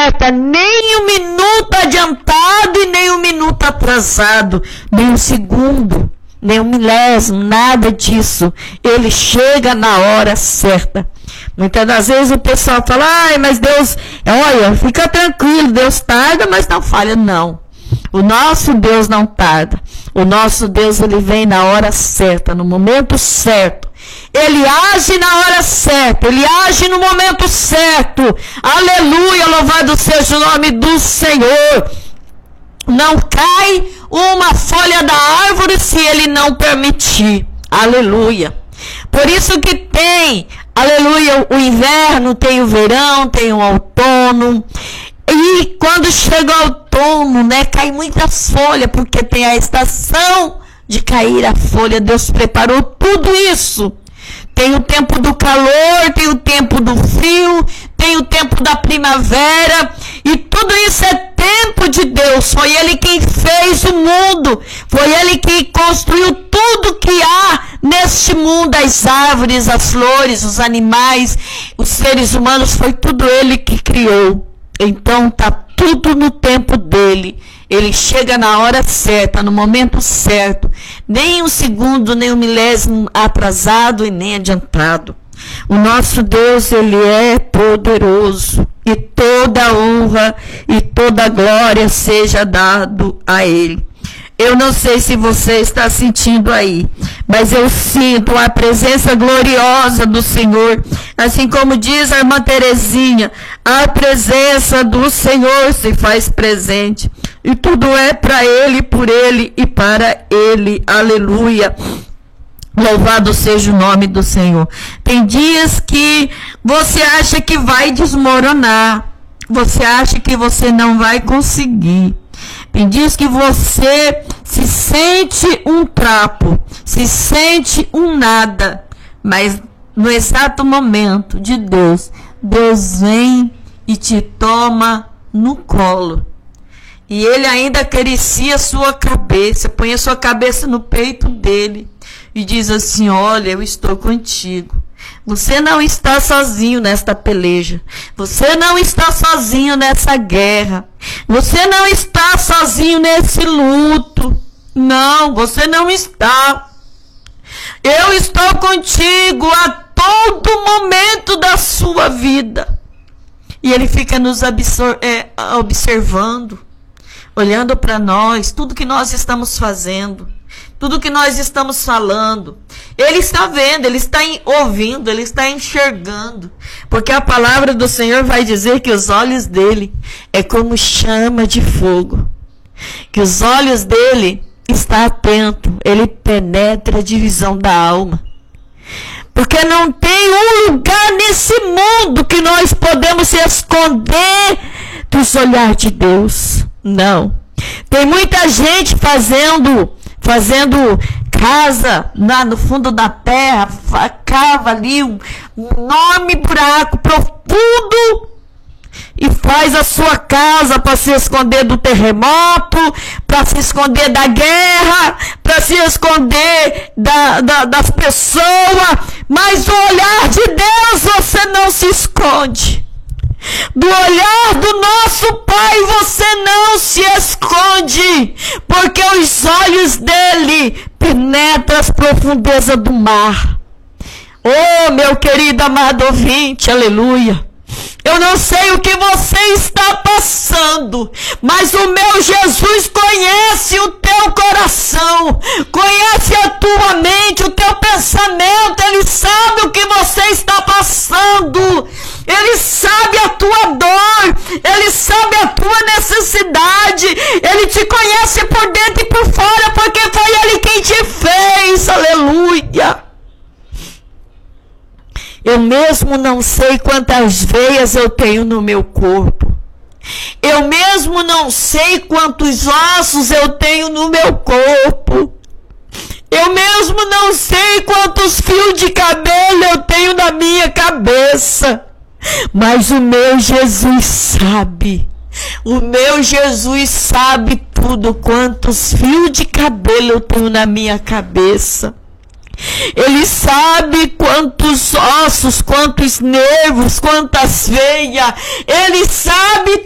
certa, nem um minuto adiantado e nem um minuto atrasado, nem um segundo, nem um milésimo, nada disso. Ele chega na hora certa. Muitas das vezes o pessoal fala, mas Deus, olha, fica tranquilo, Deus tarda, mas não falha. Não. O nosso Deus não tarda. O nosso Deus, ele vem na hora certa, no momento certo. Ele age na hora certa, ele age no momento certo. Aleluia, louvado seja o nome do Senhor. Não cai uma folha da árvore se ele não permitir. Aleluia. Por isso que tem, aleluia, o inverno, tem o verão, tem o outono. E quando chega o outono, cai muitas folhas, porque tem a estação de cair a folha. Deus preparou tudo isso. Tem o tempo do calor, tem o tempo do frio, tem o tempo da primavera, e tudo isso é tempo de Deus. Foi Ele quem fez o mundo, foi Ele que construiu tudo que há neste mundo, as árvores, as flores, os animais, os seres humanos, foi tudo Ele que criou. Então está tudo no tempo dele. Ele chega na hora certa, no momento certo. Nem um segundo, nem um milésimo atrasado e nem adiantado. O nosso Deus, ele é poderoso. E toda honra e toda glória seja dado a ele. Eu não sei se você está sentindo aí, mas eu sinto a presença gloriosa do Senhor. Assim como diz a irmã Terezinha, a presença do Senhor se faz presente. E tudo é para Ele, por Ele e para Ele. Aleluia. Louvado seja o nome do Senhor. Tem dias que você acha que vai desmoronar. Você acha que você não vai conseguir. Tem dias que você se sente um trapo, se sente um nada, mas no exato momento de Deus, Deus vem e te toma no colo. E Ele ainda acaricia a sua cabeça, põe a sua cabeça no peito dele e diz assim, olha, eu estou contigo. Você não está sozinho nesta peleja. Você não está sozinho nessa guerra. Você não está sozinho nesse luto. Não, você não está. Eu estou contigo a todo momento da sua vida. E Ele fica nos observando, olhando para nós, tudo que nós estamos fazendo, tudo que nós estamos falando. Ele está vendo, Ele está ouvindo, Ele está enxergando. Porque a palavra do Senhor vai dizer que os olhos dele é como chama de fogo. Que os olhos dele estão atentos. Ele penetra a divisão da alma. Porque não tem um lugar nesse mundo que nós podemos se esconder dos olhares de Deus. Não. Tem muita gente fazendo casa lá no fundo da terra, cava ali um enorme buraco profundo e faz a sua casa para se esconder do terremoto, para se esconder da guerra, para se esconder das pessoas, mas do olhar de Deus você não se esconde. Do olhar do nosso Pai você não se esconde, porque os olhos dele penetram as profundezas do mar. Oh, meu querido amado ouvinte, aleluia. Eu não sei o que você está passando, mas o meu Jesus conhece o teu coração, conhece a tua mente, o teu pensamento. Ele sabe o que você está passando, Ele sabe a tua dor, Ele sabe a tua necessidade, Ele te conhece por dentro e por fora, porque foi Ele quem te fez, aleluia. Eu mesmo não sei quantas veias eu tenho no meu corpo. Eu mesmo não sei quantos ossos eu tenho no meu corpo. Eu mesmo não sei quantos fios de cabelo eu tenho na minha cabeça. Mas o meu Jesus sabe. O meu Jesus sabe tudo, quantos fios de cabelo eu tenho na minha cabeça. Ele sabe quantos ossos, quantos nervos, quantas veias. Ele sabe